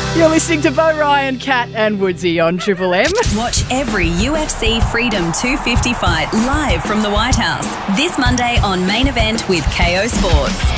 You're listening to Bo Ryan, Kat and Woodsy on Triple M. Watch every UFC Freedom 250 fight live from the White House this Monday on Main Event with KO Sports.